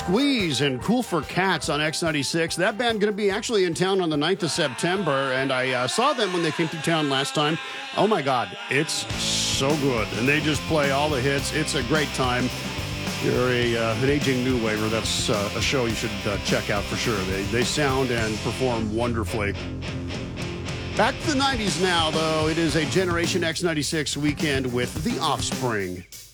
Squeeze and Cool for Cats on X96. That band going to be actually in town on the 9th of September, and I saw them when they came to town last time. Oh my God, it's so good. And they just play all the hits. It's a great time. If you're an aging new waver, that's a show you should check out for sure. They sound and perform wonderfully. Back to the 90s now, though. It is a Generation X96 weekend with The Offspring.